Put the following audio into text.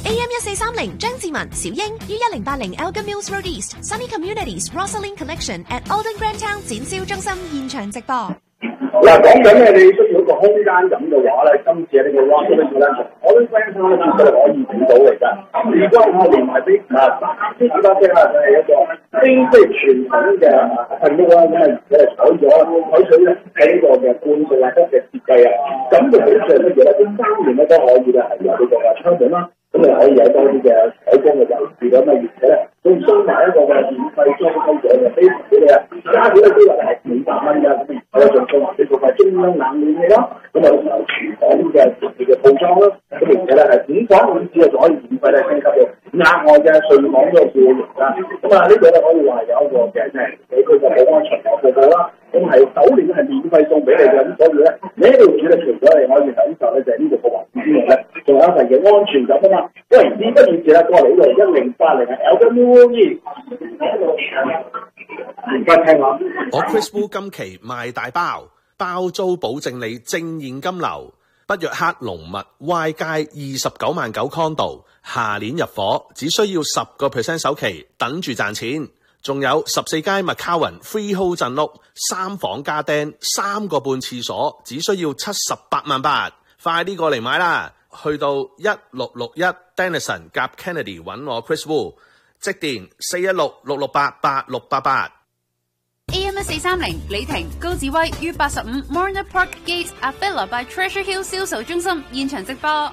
AM1430 張志文、小英於1080 Elgin Mills Road East Sunny Communities Rosalind Collection at Alden Grand Town 展銷中心現場直播。 嗱，講緊咧，你需要一個空間感嘅話咧，今次呢個 Rosalind Collection，我啲 friend 咧都係可以見到嚟㗎。而家我連埋啲啲幾把聲啊，就係一個非傳統嘅噴屋啦，咁啊而且係採取咧喺呢個嘅半塑蠟嘅設計啊，咁就好似係乜嘢咧？啲3面咧都可以咧係有呢個嘅窗門啦，咁你可以有多啲嘅採光嘅優勢咁啊，而且咧仲收埋一個嘅免費裝修咗嘅非常之靚，加起咧都話係500蚊㗎，咁我仲送埋呢個係中央冷暖氣啦，咁啊有廚房嘅特別嘅套裝啦，咁而且咧係5房5室就可以免費咧升級到額外嘅睡房嗰個僱員啦，咁啊呢個咧可以話係有一個嘅即係俾佢嘅保安巡邏報告啦，咁係首年係免費送俾你嘅，咁所以咧你喺度住咧，除咗你可以享受咧就係呢個個環境之外咧，仲有一份嘅安全感啊嘛。喂，事不宜遲啦，過嚟呢度1080係 Elgin Mills。唔該聽我。 我 Chris Wu 今期賣大包，包租保證你正現金流。北約克龍密 Y 街29萬9 condo， 下年入伙，只需要10% 首期，等住賺錢。仲有14街 McCowan Freehold 鎮屋，3房加釘，3個半廁所，只需要78萬8，快啲過嚟買啦！去到1661 Denison 夾 Kennedy 揾我 Chris Wu， 即電416-668-8688。 AM1430 李婷高志威於85 Morna Park Gate Avila by Treasure Hill 銷售中心現場直播。